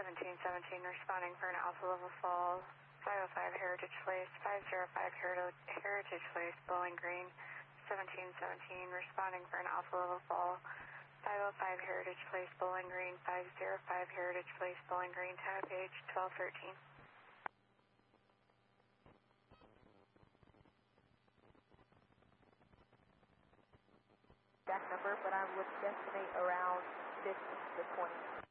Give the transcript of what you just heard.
1717 responding for an Alpha level fall, 505 Heritage Place, 505 Heritage Place, Bowling Green, 1717 responding for an Alpha level fall, 505 Heritage Place, Bowling Green, 505 Heritage Place, Bowling Green, tab page 1213. Exact number, but I would estimate around 15 to 20.